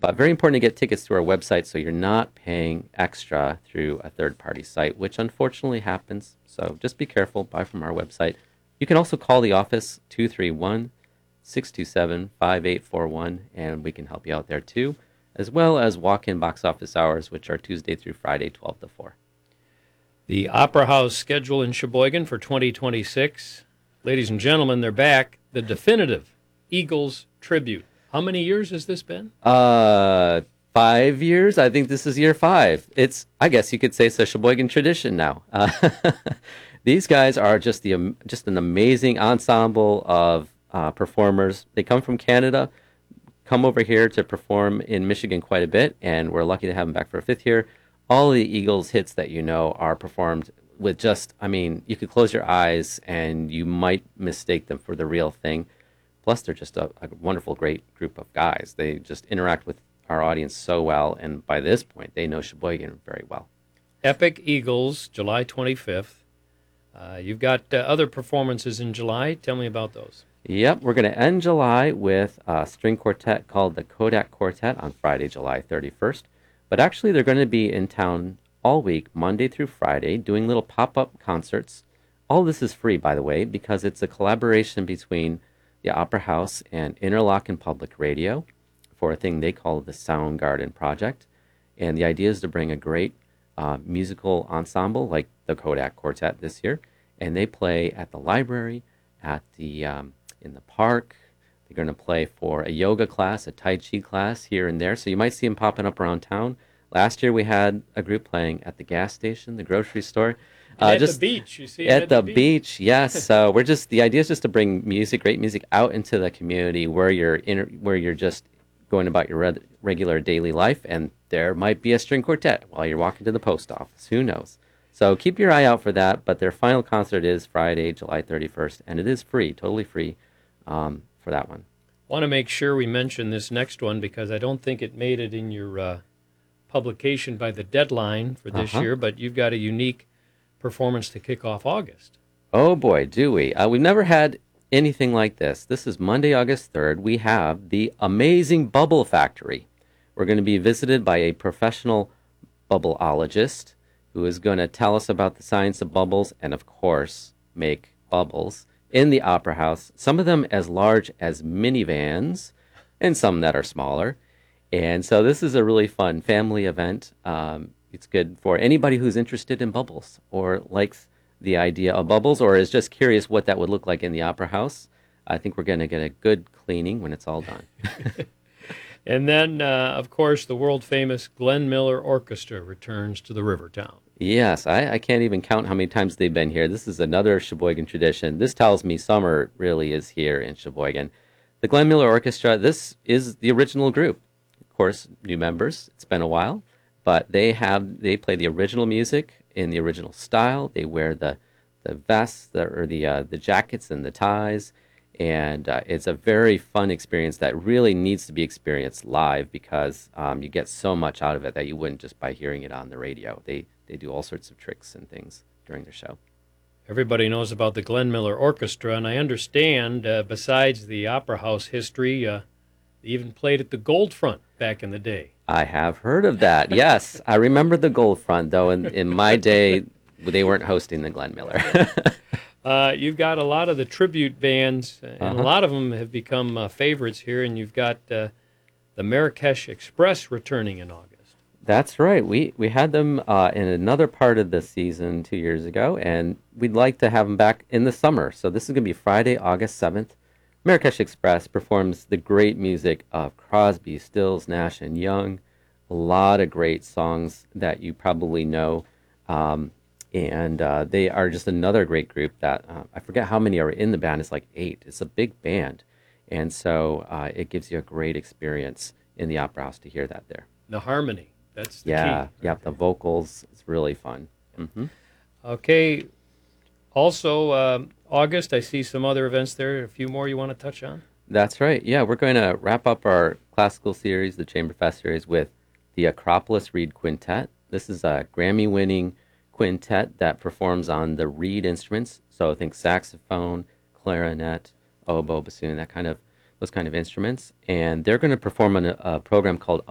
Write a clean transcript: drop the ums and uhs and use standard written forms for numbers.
But very important to get tickets to our website so you're not paying extra through a third-party site, which unfortunately happens. So just be careful. Buy from our website. You can also call the office 231-627-5841, and we can help you out there too, as well as walk-in box office hours, which are Tuesday through Friday, 12 to 4. The Opera House schedule in Sheboygan for 2026. Ladies and gentlemen, they're back. The definitive Eagles tribute. How many years has this been? 5 years. I think this is year 5. I guess you could say it's a Sheboygan tradition now. These guys are just an amazing ensemble of performers. They come from Canada, come over here to perform in Michigan quite a bit, and we're lucky to have them back for a 5th year. All of the Eagles hits that you know are performed with you could close your eyes and you might mistake them for the real thing. Plus, they're just a wonderful, great group of guys. They just interact with our audience so well, and by this point, they know Sheboygan very well. Epic Eagles, July 25th. You've got other performances in July. Tell me about those. Yep, we're going to end July with a string quartet called the Kodak Quartet on Friday, July 31st. But actually, they're going to be in town all week, Monday through Friday, doing little pop-up concerts. All this is free, by the way, because it's a collaboration between the Opera House and Interlochen Public Radio for a thing they call the Soundgarden Project. And the idea is to bring a great musical ensemble like the Kodak Quartet this year. And they play at the library, at the in the park. They're going to play for a yoga class, a Tai Chi class here and there. So you might see them popping up around town. Last year we had a group playing at the gas station, the grocery store. At the beach, you see. At the beach, yes. So the idea is just to bring great music, out into the community where you're just going about your regular daily life, and there might be a string quartet while you're walking to the post office. Who knows? So keep your eye out for that. But their final concert is Friday, July 31st, and it is free, totally free, for that one. Want to make sure we mention this next one because I don't think it made it in your publication by the deadline for this year, but you've got a unique performance to kick off August. Oh boy, do we. We've never had anything like this. This is Monday, August 3rd. We have the amazing Bubble Factory. We're going to be visited by a professional bubbleologist who is going to tell us about the science of bubbles and, of course, make bubbles in the Opera House, some of them as large as minivans and some that are smaller. And so this is a really fun family event. It's good for anybody who's interested in bubbles or likes the idea of bubbles or is just curious what that would look like in the Opera House. I think we're going to get a good cleaning when it's all done. And then, of course, the world-famous Glenn Miller Orchestra returns to the Rivertown. Yes, I can't even count how many times they've been here. This is another Sheboygan tradition. This tells me summer really is here in Sheboygan. The Glenn Miller Orchestra, this is the original group. Of course, new members, it's been a while. But they play the original music in the original style. They wear the vests the jackets and the ties, and it's a very fun experience that really needs to be experienced live because you get so much out of it that you wouldn't just by hearing it on the radio. They do all sorts of tricks and things during their show. Everybody knows about the Glenn Miller Orchestra, and I understand besides the Opera House history, they even played at the Gold Front back in the day. I have heard of that. Yes, I remember the Gold Front, though. In my day, they weren't hosting the Glenn Miller. You've got a lot of the tribute bands, and a lot of them have become favorites here, and you've got the Marrakesh Express returning in August. That's right. We had them in another part of the season 2 years ago, and we'd like to have them back in the summer. So this is going to be Friday, August 7th. Marrakesh Express performs the great music of Crosby, Stills, Nash, and Young. A lot of great songs that you probably know. And they are just another great group that, I forget how many are in the band. It's like 8. It's a big band. And so it gives you a great experience in the Opera House to hear that there. The harmony, that's the key. Yeah, the vocals, it's really fun. Mm-hmm. Okay. Also, August, I see some other events there. A few more you want to touch on? That's right. Yeah, we're going to wrap up our classical series, the Chamberfest series, with the Acropolis Reed Quintet. This is a Grammy-winning quintet that performs on the reed instruments. So I think saxophone, clarinet, oboe, bassoon, those kind of instruments. And they're going to perform on a program called